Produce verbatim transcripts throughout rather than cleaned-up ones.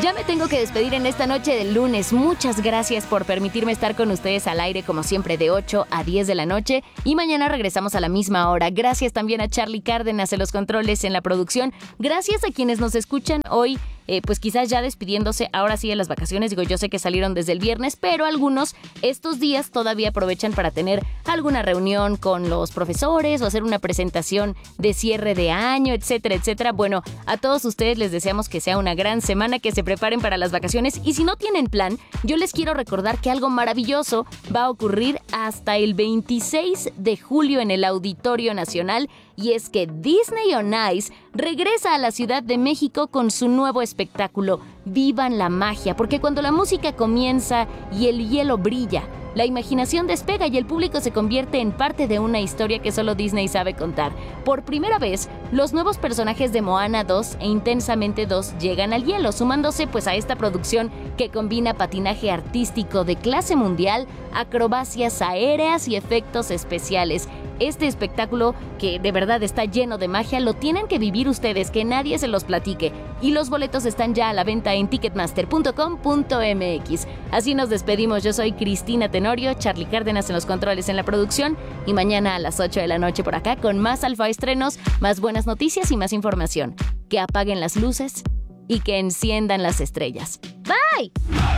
Ya me tengo que despedir en esta noche del lunes. Muchas gracias por permitirme estar con ustedes al aire como siempre de ocho a diez de la noche y mañana regresamos a la misma hora. Gracias también a Charlie Cárdenas en los controles en la producción. Gracias a quienes nos escuchan hoy. Eh, pues quizás ya despidiéndose ahora sí de las vacaciones. Digo, yo sé que salieron desde el viernes, pero algunos estos días todavía aprovechan para tener alguna reunión con los profesores o hacer una presentación de cierre de año, etcétera, etcétera. Bueno, a todos ustedes les deseamos que sea una gran semana, que se preparen para las vacaciones y si no tienen plan, yo les quiero recordar que algo maravilloso va a ocurrir hasta el veintiséis de julio en el Auditorio Nacional. Y es que Disney on Ice regresa a la Ciudad de México con su nuevo espectáculo, Vivan la Magia, porque cuando la música comienza y el hielo brilla, la imaginación despega y el público se convierte en parte de una historia que solo Disney sabe contar. Por primera vez, los nuevos personajes de Moana dos e Intensamente dos llegan al hielo, sumándose pues a esta producción que combina patinaje artístico de clase mundial, acrobacias aéreas y efectos especiales. Este espectáculo, que de verdad está lleno de magia, lo tienen que vivir ustedes, que nadie se los platique. Y los boletos están ya a la venta en ticketmaster punto com punto m x. Así nos despedimos. Yo soy Cristina Tenorio, Charlie Cárdenas en los controles en la producción. Y mañana a las ocho de la noche por acá con más Alfa Estrenos, más buenas noticias y más información. Que apaguen las luces y que enciendan las estrellas. ¡Bye!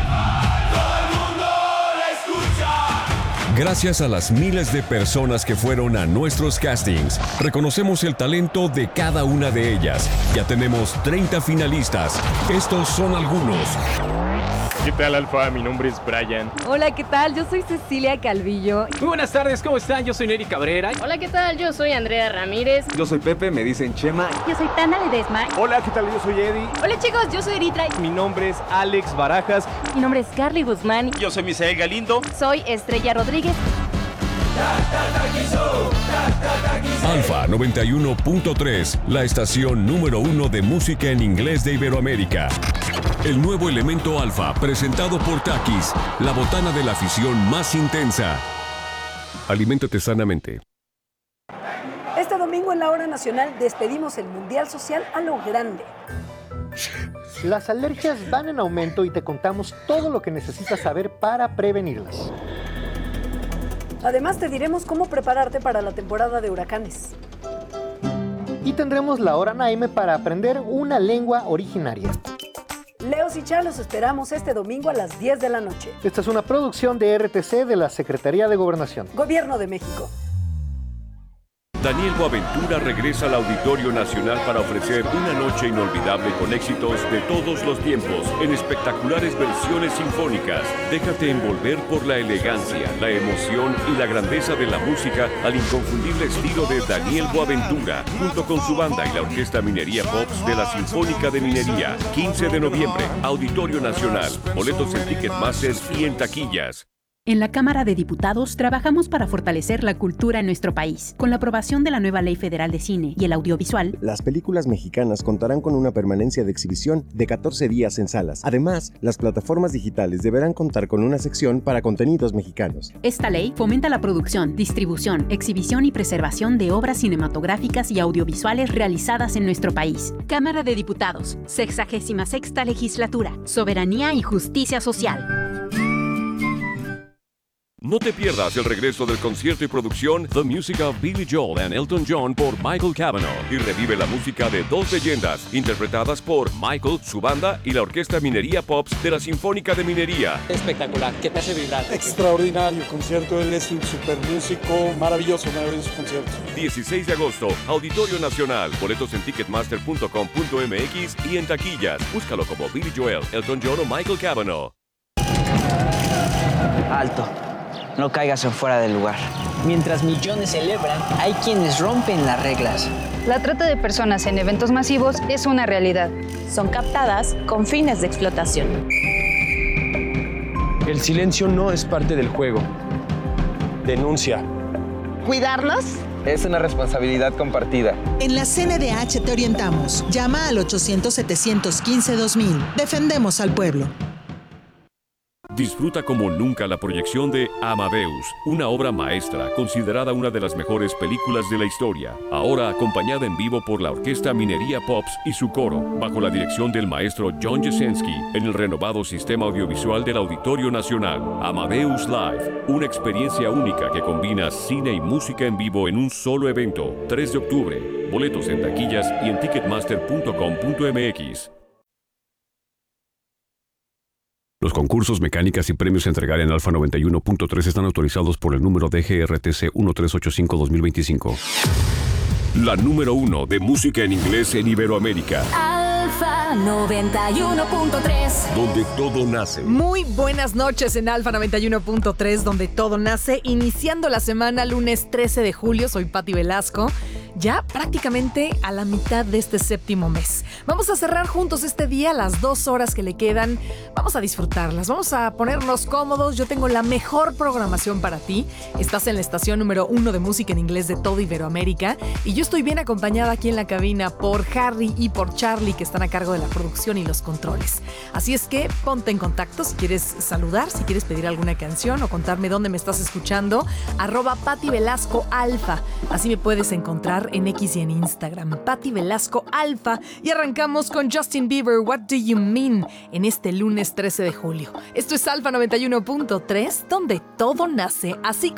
Gracias a las miles de personas que fueron a nuestros castings, reconocemos el talento de cada una de ellas. Ya tenemos treinta finalistas. Estos son algunos. ¿Qué tal, Alfa? Mi nombre es Brian. Hola, ¿qué tal? Yo soy Cecilia Calvillo. Muy buenas tardes, ¿cómo están? Yo soy Neri Cabrera. Hola, ¿qué tal? Yo soy Andrea Ramírez. Yo soy Pepe, me dicen Chema. Yo soy Tana Ledesma. Hola, ¿qué tal? Yo soy Eddie. Hola, chicos, yo soy Eritra. Mi nombre es Alex Barajas. Mi nombre es Carly Guzmán. Yo soy Misael Galindo. Soy Estrella Rodríguez. Alfa noventa y uno punto tres, la estación número uno de música en inglés de Iberoamérica. El nuevo elemento Alfa, presentado por Takis, la botana de la afición más intensa. Aliméntate sanamente. Este domingo en la Hora Nacional despedimos el Mundial Social a lo grande. Las alergias van en aumento y te contamos todo lo que necesitas saber para prevenirlas. Además te diremos cómo prepararte para la temporada de huracanes. Y tendremos la Hora Naime para aprender una lengua originaria. Leos y Chá los esperamos este domingo a las diez de la noche. Esta es una producción de R T C de la Secretaría de Gobernación. Gobierno de México. Daniel Boaventura regresa al Auditorio Nacional para ofrecer una noche inolvidable con éxitos de todos los tiempos, en espectaculares versiones sinfónicas. Déjate envolver por la elegancia, la emoción y la grandeza de la música al inconfundible estilo de Daniel Boaventura, junto con su banda y la Orquesta Minería Pops de la Sinfónica de Minería. quince de noviembre, Auditorio Nacional. Boletos en Ticketmaster y en taquillas. En la Cámara de Diputados trabajamos para fortalecer la cultura en nuestro país. Con la aprobación de la nueva Ley Federal de Cine y el Audiovisual, las películas mexicanas contarán con una permanencia de exhibición de catorce días en salas. Además, las plataformas digitales deberán contar con una sección para contenidos mexicanos. Esta ley fomenta la producción, distribución, exhibición y preservación de obras cinematográficas y audiovisuales realizadas en nuestro país. Cámara de Diputados, sexagésima sexta Legislatura, Soberanía y Justicia Social. No te pierdas el regreso del concierto y producción The Music of Billy Joel and Elton John por Michael Cavanaugh y revive la música de dos leyendas interpretadas por Michael, su banda y la Orquesta Minería Pops de la Sinfónica de Minería. Espectacular, que te hace vibrar. Extraordinario concierto, él es un super músico, maravilloso, maravilloso concierto. dieciséis de agosto, Auditorio Nacional, boletos en ticketmaster punto com punto m x y en taquillas. Búscalo como Billy Joel, Elton John o Michael Cavanaugh. Alto. No caigas en fuera del lugar. Mientras millones celebran, hay quienes rompen las reglas. La trata de personas en eventos masivos es una realidad. Son captadas con fines de explotación. El silencio no es parte del juego. Denuncia. ¿Cuidarnos? Es una responsabilidad compartida. En la C N D H te orientamos. Llama al ochocientos, setecientos quince, dos mil. Defendemos al pueblo. Disfruta como nunca la proyección de Amadeus, una obra maestra considerada una de las mejores películas de la historia. Ahora acompañada en vivo por la Orquesta Minería Pops y su coro, bajo la dirección del maestro John Jasinski, en el renovado sistema audiovisual del Auditorio Nacional. Amadeus Live, una experiencia única que combina cine y música en vivo en un solo evento. tres de octubre. Boletos en taquillas y en ticketmaster punto com punto m x. Los concursos, mecánicas y premios a entregar en Alfa noventa y uno punto tres están autorizados por el número D G R T C uno tres ocho cinco guion dos mil veinticinco. La número uno de música en inglés en Iberoamérica. Alfa noventa y uno punto tres. Donde todo nace. Muy buenas noches en Alfa noventa y uno punto tres, donde todo nace. Iniciando la semana, lunes trece de julio. Soy Pati Velasco. Ya prácticamente a la mitad de este séptimo mes. Vamos a cerrar juntos este día, las dos horas que le quedan. Vamos a disfrutarlas, vamos a ponernos cómodos. Yo tengo la mejor programación para ti. Estás en la estación número uno de música en inglés de todo Iberoamérica. Y yo estoy bien acompañada aquí en la cabina por Harry y por Charlie, que están a cargo de la producción y los controles. Así es que ponte en contacto si quieres saludar, si quieres pedir alguna canción o contarme dónde me estás escuchando. Arroba Pati Velasco Alfa. Así me puedes encontrar en X y en Instagram, Pati Velasco Alfa. Y arrancamos con Justin Bieber, What Do You Mean, en este lunes trece de julio. Esto es Alfa noventa y uno punto tres, donde todo nace. Así